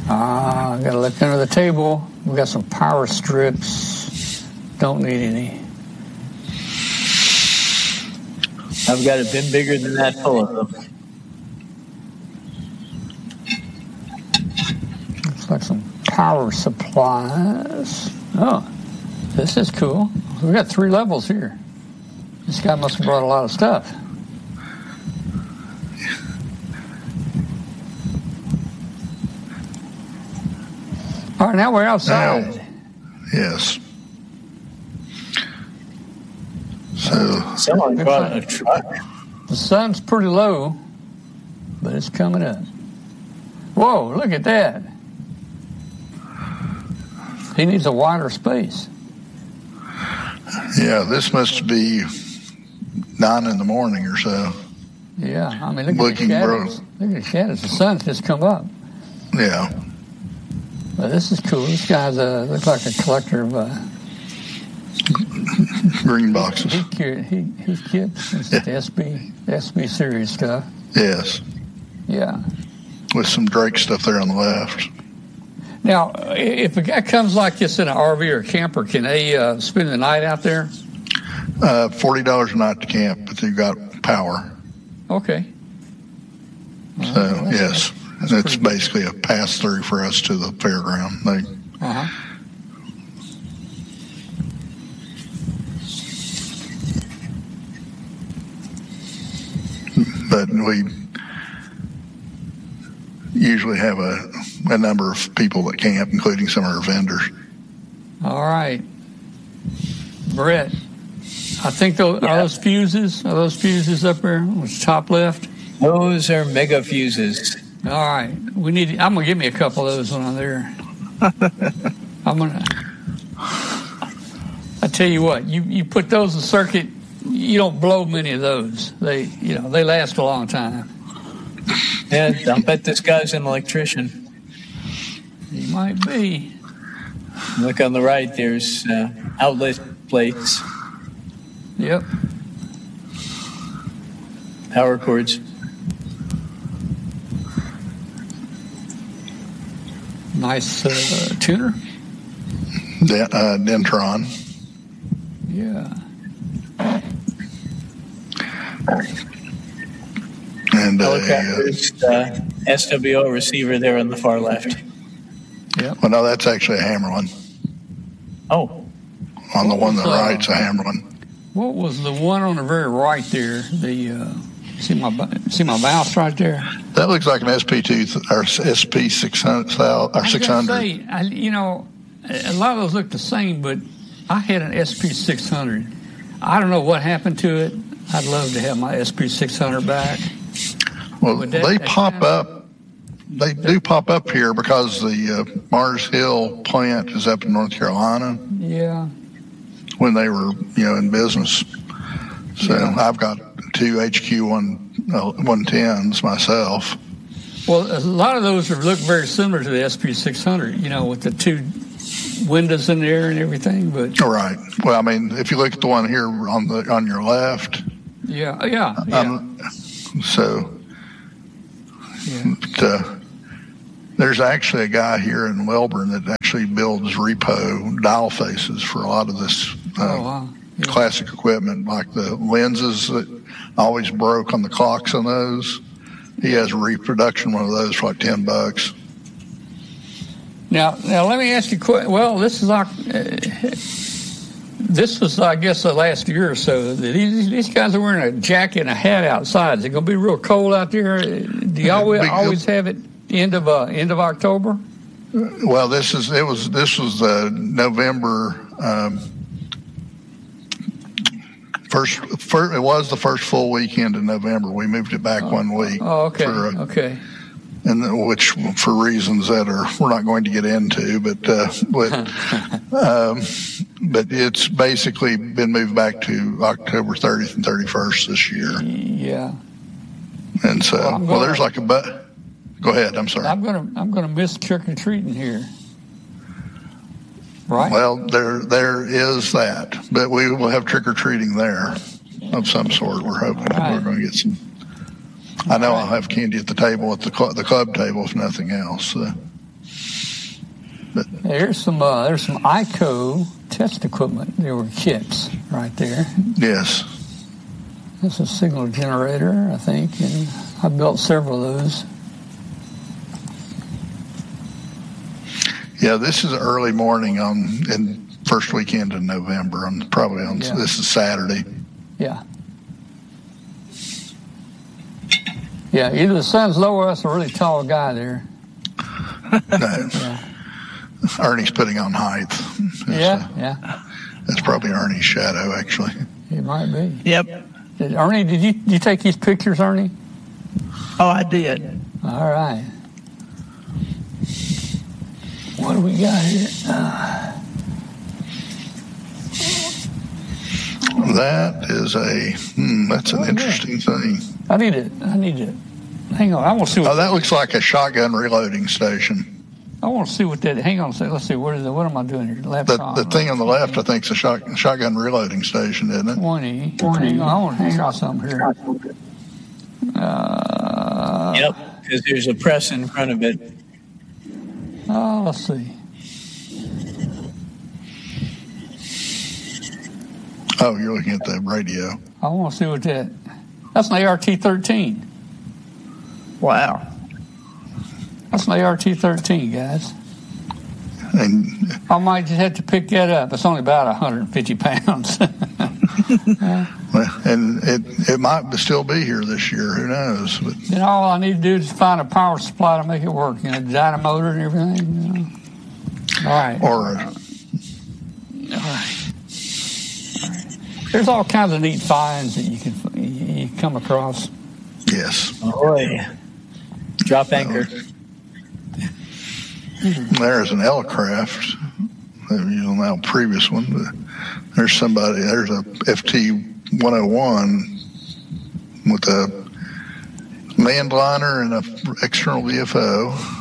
Got to look under the table. We got some power strips. Don't need any. I've got a bin bigger than that full of them. Looks like some power supplies. Oh, this is cool. We got 3 levels here. This guy must have brought a lot of stuff. All right, now we're outside. Now, yes. So someone brought a truck. The sun's pretty low, but it's coming up. Whoa, look at that. He needs a wider space. Yeah, this must be 9 in the morning or so. Yeah, I mean, look at the shadows. Look at the shadows. The sun's just come up. Yeah. Well, this is cool. This guy's looks like a collector of green boxes. He's cute. It's the SB series stuff. Yes. Yeah. With some Drake stuff there on the left. Now, if a guy comes like this in an RV or a camper, can they spend the night out there? $40 a night to camp, but they've got power. Okay. So, yes. It's basically a pass-through for us to the fairground. But we usually have a number of people that camp, including some of our vendors. All right. Brett, I think are those fuses? Are those fuses up there on the top left? Those are mega fuses. All right, I'm gonna give me a couple of those when I'm there. I tell you what, you put those in circuit, you don't blow many of those. They last a long time. Yeah, I'll bet this guy's an electrician. He might be. Look on the right. There's outlet plates. Yep. Power cords. Nice tuner. Dentron. Yeah. And there's SWO receiver there on the far left. Yep. Well, no, that's actually a Hammerlin. Oh. On the one on the right's a Hammerlin. What was the one on the very right there? See my mouse right there? That looks like an SP2 or SP600 or 600. A lot of those look the same, but I had an SP600. I don't know what happened to it. I'd love to have my SP600 back. Well, they pop up. They do pop up here because the Mars Hill plant is up in North Carolina. Yeah. When they were, in business. So I've got 2 HQ 110s myself. Well, a lot of those look very similar to the SP600, with the 2 windows in there and everything. But right. Well, I mean, if you look at the one here on your left. Yeah. So. But, there's actually a guy here in Welborn that actually builds repo dial faces for a lot of this classic equipment, like the lenses that always broke on the clocks on those. He has a reproduction one of those for like $10. Now let me ask you. Well, this was, I guess, the last year or so. These guys are wearing a jacket and a hat outside. Is it going to be real cold out there? Do you always have it end of October? Well, this was November. It was the first full weekend in November. We moved it back 1 week. Oh, okay. Okay. And which, for reasons that we're not going to get into, but it's basically been moved back to October 30th and 31st this year. Yeah. And so, there's like a Go ahead. I'm sorry. I'm gonna miss trick or treating here. Right. Well, there is that, but we will have trick or treating there of some sort. We're hoping we're going to get some. I know I'll have candy at the table, at the club table, if nothing else. But there's some ICO test equipment. There were kits right there. yes. This is a signal generator, I think, and I built several of those. Yeah, this is early morning in first weekend in November. This is Saturday. Yeah. Yeah, either the sun's low or that's a really tall guy there. No. Yeah. Ernie's putting on height. Yeah. That's probably Ernie's shadow, actually. It might be. Yep. Ernie, did you take these pictures, Ernie? Oh, I did. All right. What do we got here? That is that's an interesting thing. I need it. Hang on. I want to see what. Oh, that looks like a shotgun reloading station. I want to see what that. Hang on a second. Let's see. What am I doing here? Left The thing on the left, I think, is a shotgun reloading station, isn't it? 20. I want to try something here. Yep, because there's a press in front of it. Oh, let's see. Oh, you're looking at the radio. I want to see what that. That's an ART-13. Wow. That's an ART-13, guys. And I might just have to pick that up. It's only about 150 pounds. and it might still be here this year. Who knows? But all I need to do is find a power supply to make it work. Dyno motor and everything. All right. All right. There's all kinds of neat finds that you come across. Yes. Ahoy. Drop anchor. There's an L-craft. Now previous one. But there's a FT-101 with a landliner and an external VFO.